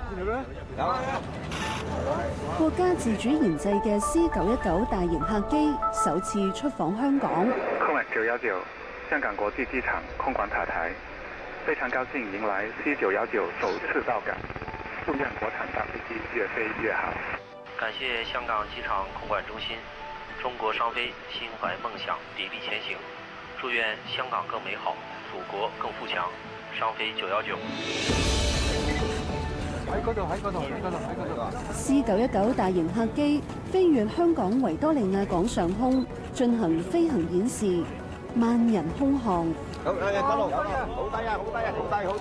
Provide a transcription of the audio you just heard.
國家自主研製嘅 C919大型客機首次出訪香港。 空管919香港國際機場空管塔台，非常高興迎來 C919首次到港，祝願國產大飛機越飛越好。 感謝香港機場空管中心，中國商飛心懷夢想，砥礪前行，祝願香港更美好，祖國更富強。商飛919。 C919大型客機飛越香港維多利亞港上空，進行飛行演示，萬人空巷。 好低啊！好低啊！好低啊！好低！